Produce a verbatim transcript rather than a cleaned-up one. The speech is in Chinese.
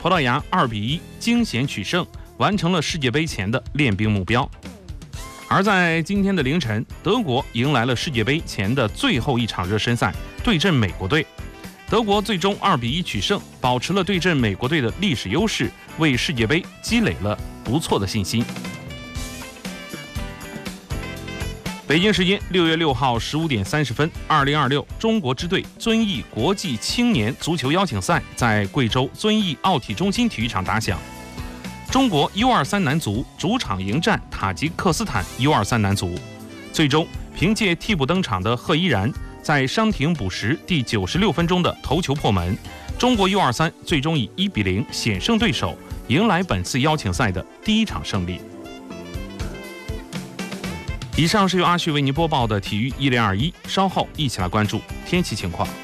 葡萄牙二比一惊险取胜，完成了世界杯前的练兵目标。而在今天的凌晨，德国迎来了世界杯前的最后一场热身赛，对阵美国队。德国最终二比一取胜，保持了对阵美国队的历史优势，为世界杯积累了不错的信心。北京时间六月六号十五点三十分，二零二六中国支队遵义国际青年足球邀请赛在贵州遵义奥体中心体育场打响。中国 U 二三 男足主场迎战塔吉克斯坦 U 二三 男足，最终凭借替补登场的贺依然在伤停补时第九十六分钟的头球破门，中国 U 二三 最终以一比零险胜对手，迎来本次邀请赛的第一场胜利。以上是由阿旭为您播报的体育一零二一，稍后一起来关注天气情况。